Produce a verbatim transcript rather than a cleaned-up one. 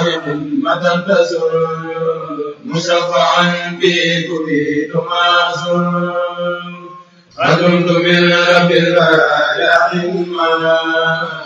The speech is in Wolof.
خدمة تسر مشفعا به تريد معصر خدمت من رب البرايا حكما